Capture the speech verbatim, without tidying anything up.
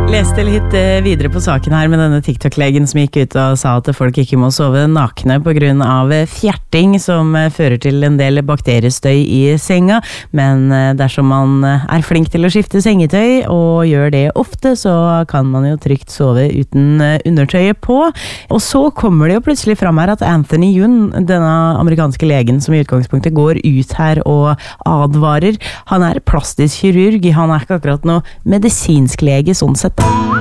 Leste litt eh, videre på saken her med denne TikTok-legen som gikk ut og sa at folk ikke må sove nakne på grunn av fjerting som eh, fører til en del bakteriestøy i senga, men eh, dersom man eh, er flink til å skifte sengetøy og gjør det ofte, så kan man jo trygt sove uten eh, undertøyet på. Og så kommer det jo plutselig fram her at Anthony Yun, denne amerikanske legen som i utgangspunktet går ut her og advarer, han er plastisk kirurg, han er ikke akkurat noe medisinsk lege sånn sett.